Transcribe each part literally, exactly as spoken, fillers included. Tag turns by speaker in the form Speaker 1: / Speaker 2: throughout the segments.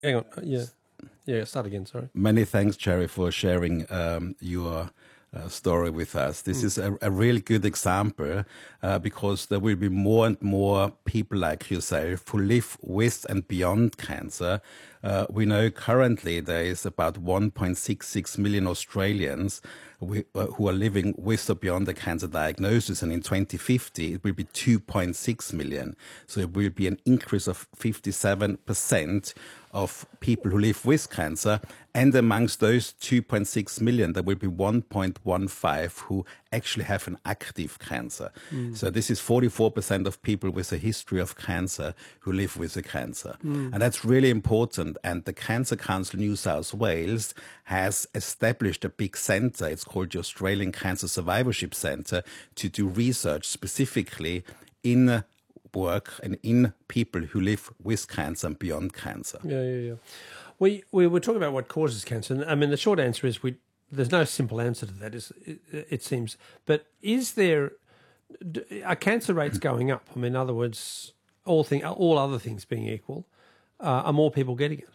Speaker 1: Hang on. Yeah. Yeah, start again, sorry.
Speaker 2: Many thanks, Jerry, for sharing um, your uh, story with us. This mm. is a, a really good example uh, because there will be more and more people like yourself who live with and beyond cancer. Uh, we know currently there is about one point six six million Australians we, uh, who are living with or beyond the cancer diagnosis, and in twenty fifty it will be two point six million. So it will be an increase of fifty-seven percent of people who live with cancer, and amongst those two point six million, there will be one point one five who actually have an active cancer. Mm. So this is forty-four percent of people with a history of cancer who live with a cancer. Mm. And that's really important. And the Cancer Council New South Wales has established a big centre. It's called the Australian Cancer Survivorship Centre to do research specifically in work and in people who live with cancer and beyond cancer.
Speaker 1: Yeah, yeah, yeah. We we were talking about what causes cancer. I mean, the short answer is we. There's no simple answer to that. Is it, it seems. But is there are cancer rates going up? I mean, in other words, all thing all other things being equal, uh, are more people getting it?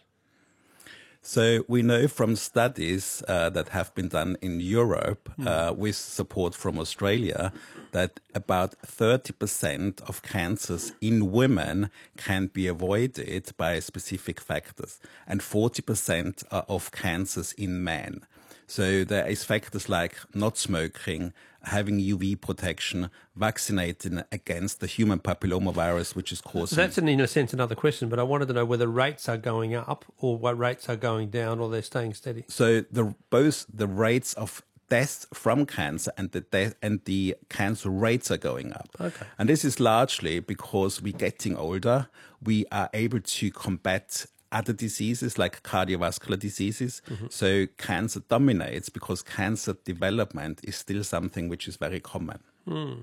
Speaker 2: So we know from studies uh, that have been done in Europe mm. uh, with support from Australia that about thirty percent of cancers in women can be avoided by specific factors, and forty percent of cancers in men. So there is factors like not smoking, having U V protection, vaccinating against the human papillomavirus, which is causing...
Speaker 1: So that's, an, in a sense, another question, but I wanted to know whether rates are going up or what rates are going down or they're staying steady.
Speaker 2: So the, both the rates of deaths from cancer and the death and the cancer rates are going up.
Speaker 1: Okay.
Speaker 2: And this is largely because we're getting older. We are able to combat other diseases like cardiovascular diseases. Mm-hmm. So cancer dominates because cancer development is still something which is very common.
Speaker 1: Mm.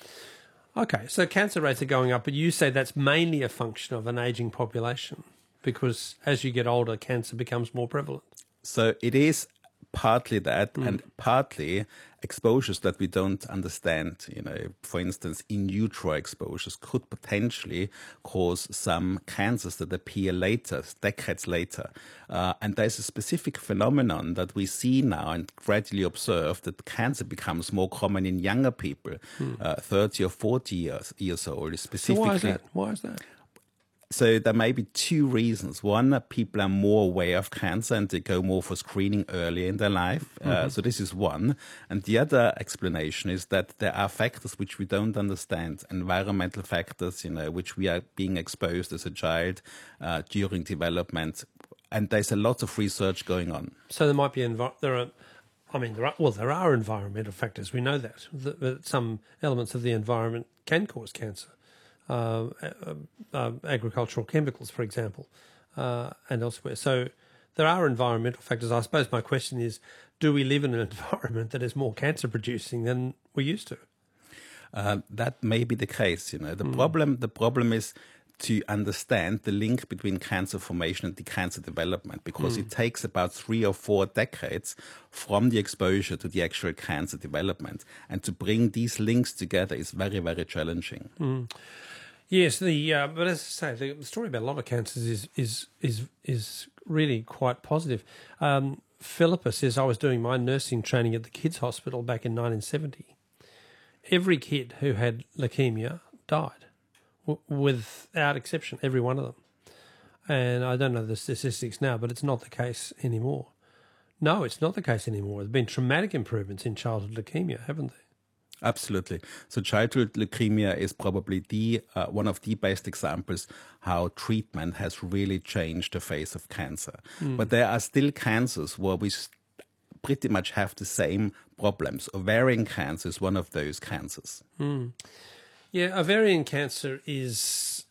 Speaker 1: Okay, so cancer rates are going up, but you say that's mainly a function of an aging population because as you get older, cancer becomes more prevalent.
Speaker 2: So it is partly that mm. and partly exposures that we don't understand. You know, for instance, in utero exposures could potentially cause some cancers that appear later, decades later. Uh, and there's a specific phenomenon that we see now and gradually observe that cancer becomes more common in younger people, mm. uh, thirty or forty years, years old. Specifically.
Speaker 1: So why is that? Why is that?
Speaker 2: So there may be two reasons. One, people are more aware of cancer and they go more for screening earlier in their life. Mm-hmm. Uh, so this is one. And the other explanation is that there are factors which we don't understand, environmental factors, you know, which we are being exposed as a child uh, during development. And there's a lot of research going on.
Speaker 1: So there might be, envi- there are, I mean, there are, well, there are environmental factors. We know that, that, that some elements of the environment can cause cancer. Uh, uh, uh, agricultural chemicals, for example, uh, and elsewhere. So there are environmental factors. I suppose my question is, do we live in an environment that is more cancer producing than we used to?
Speaker 2: Uh, that may be the case. You know, the
Speaker 1: mm.
Speaker 2: problem. The problem is to understand the link between cancer formation and the cancer development, because mm. it takes about three or four decades from the exposure to the actual cancer development, and to bring these links together is very, very challenging.
Speaker 1: Mm. Yes, the uh, but as I say, the, the story about a lot of cancers is is is is really quite positive. Um, Philippa says, I was doing my nursing training at the kids' hospital back in nineteen seventy. Every kid who had leukemia died, w- without exception, every one of them. And I don't know the statistics now, but it's not the case anymore. No, it's not the case anymore. There have been traumatic improvements in childhood leukemia, haven't there?
Speaker 2: Absolutely. So childhood leukemia is probably the uh, one of the best examples how treatment has really changed the face of cancer. Mm. But there are still cancers where we pretty much have the same problems. Ovarian cancer is one of those cancers.
Speaker 1: Mm. Yeah, ovarian cancer is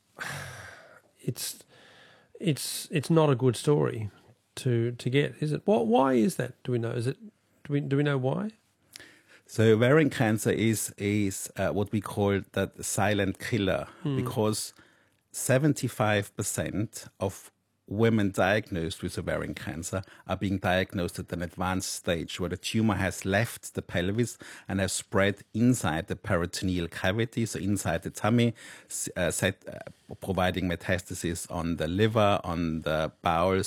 Speaker 1: it's it's it's not a good story to to get, is it? What? Why is that? Do we know? Is it? Do we do we know why?
Speaker 2: So ovarian cancer is is uh, what we call that silent killer, mm. because seventy-five percent of women diagnosed with ovarian cancer are being diagnosed at an advanced stage where the tumor has left the pelvis and has spread inside the peritoneal cavity, so inside the tummy, uh, set, uh, providing metastasis on the liver, on the bowels,